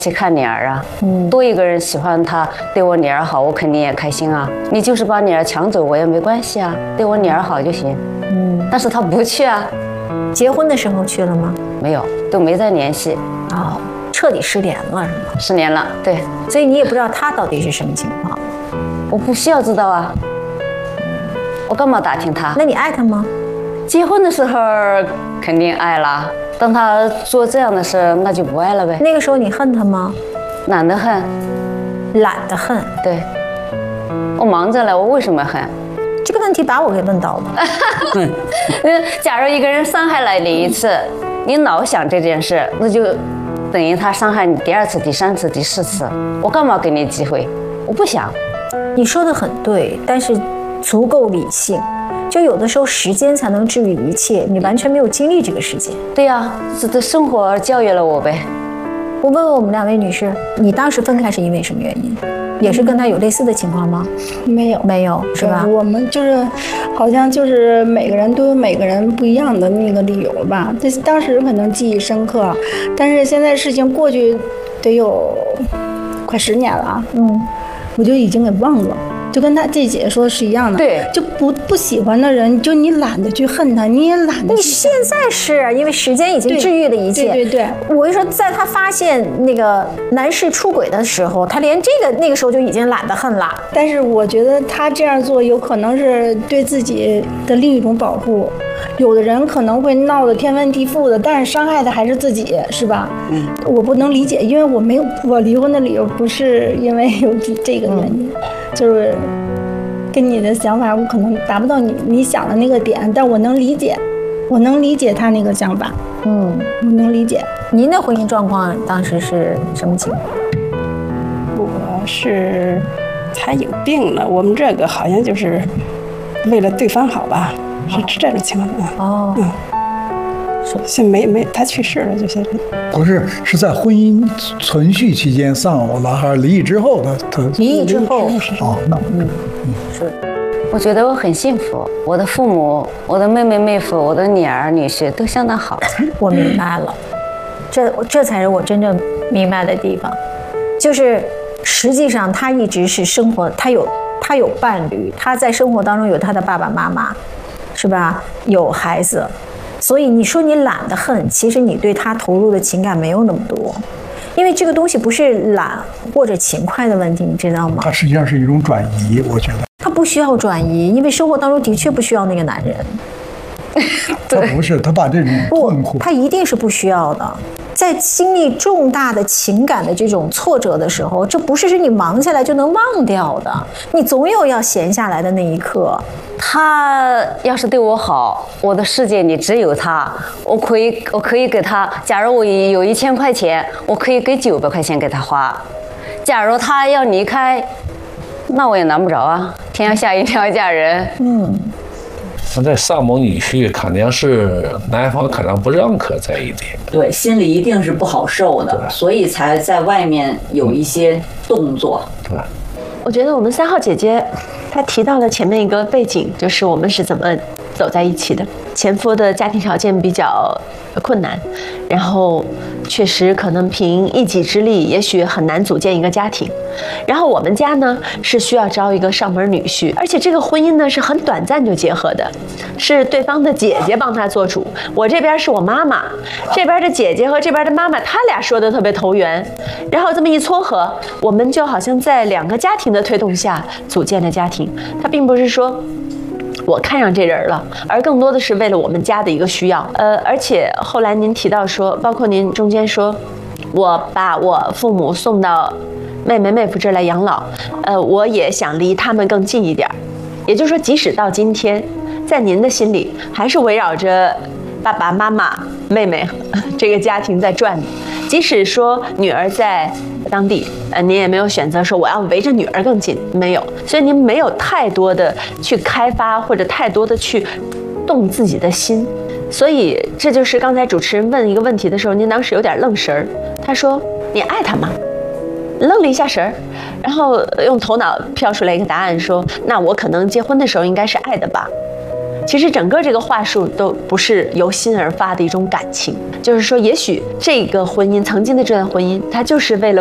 去看女儿啊，多一个人喜欢他，对我女儿好，我肯定也开心啊。你就是把女儿抢走，我也没关系啊，对我女儿好就行。但是他不去啊。 结婚的时候去了吗？ 没有，都没再联系。 哦，彻底失联了是吗？ 失联了，对。 所以你也不知道他到底是什么情况。 我不需要知道啊，我干嘛打听他？ 那你爱他吗？ 结婚的时候肯定爱啦。当他做这样的事，那就不爱了呗。 那个时候你恨他吗？ 懒得恨， 懒得恨。 对，我忙着了，我为什么恨？ 这个问题把我给问到了。 假如一个人伤害了你一次，你老想这件事，那就等于他伤害你第二次、第三次、第四次。我干嘛给你机会？我不想。 你说的很对，但是足够理性。就有的时候时间才能治愈一切，你完全没有经历这个时间。 对呀，这生活教育了我呗。 我问问我们两位女士，你当时分开是因为什么原因？也是跟他有类似的情况吗？没有，是吧？ 我们就是好像就是每个人都有每个人不一样的那个理由吧。这当时可能记忆深刻，但是现在事情过去得有快10年了，我就已经给忘了。就跟他这姐说的是一样的， 对， 就不喜欢的人，就你懒得去恨他，你也懒得。 你现在是因为时间已经治愈了一切， 对。 我就说，在他发现那个男士出轨的时候，他连那个时候就已经懒得恨了。 但是我觉得他这样做有可能是对自己的另一种保护。有的人可能会闹得天翻地覆的，但是伤害的还是自己，是吧？我不能理解，因为我离婚的理由不是因为有这个原因，就是跟你的想法我可能达不到你想的那个点，但我能理解他那个想法，我能理解。 您的婚姻状况当时是什么情况？ 我是他有病了，我们这个好像就是为了对方好吧。是这种情况现没他去世了，就现在不是在婚姻存续期间丧偶了，还是离异之后他离异之后是。我觉得我很幸福，我的父母、我的妹妹、妹夫、我的女儿、女婿都相当好。 我明白了，这才是我真正明白的地方，就是实际上他一直是生活，他有伴侣，他在生活当中有他的爸爸妈妈。是吧？有孩子，所以你说你懒得恨，其实你对他投入的情感没有那么多，因为这个东西不是懒或者勤快的问题，你知道吗？ 它实际上是一种转移，我觉得。 他不需要转移，因为生活当中的确不需要那个男人。 他不是，他把这种痛苦， 他一定是不需要的。在经历重大的情感的这种挫折的时候，这不是你忙下来就能忘掉的，你总有要闲下来的那一刻。 他要是对我好，我的世界里只有他，我可以给他。假如我有1000块钱，我可以给900块钱给他花。假如他要离开，那我也难不着啊，天要下雨天要嫁人。 那在丧母女婿肯定是男方可能不认可这一点， 对，心里一定是不好受的，所以才在外面有一些动作。 对， 我觉得我们3号姐姐她提到了前面一个背景，就是我们是怎么走在一起的。前夫的家庭条件比较困难，然后确实可能凭一己之力也许很难组建一个家庭。然后我们家呢是需要招一个上门女婿，而且这个婚姻呢是很短暂就结合的，是对方的姐姐帮他做主，我这边是我妈妈，这边的姐姐和这边的妈妈，他俩说的特别投缘，然后这么一撮合，我们就好像在2个家庭的推动下组建了家庭。他并不是说我看上这人了，而更多的是为了我们家的一个需要。而且后来您提到说，包括您中间说，我把我父母送到妹妹妹夫这儿来养老，我也想离他们更近一点。也就是说，即使到今天，在您的心里还是围绕着爸爸妈妈、妹妹这个家庭在转。即使说女儿在当地，您也没有选择说我要围着女儿更近，没有，所以您没有太多的去开发或者太多的去动自己的心。所以这就是刚才主持人问一个问题的时候，您当时有点愣神儿。他说：“你爱他吗？”愣了一下神儿，然后用头脑飘出来一个答案说：“那我可能结婚的时候应该是爱的吧。” 其实整个这个话术都不是由心而发的一种感情，就是说，也许这个婚姻，曾经的这段婚姻，它就是为了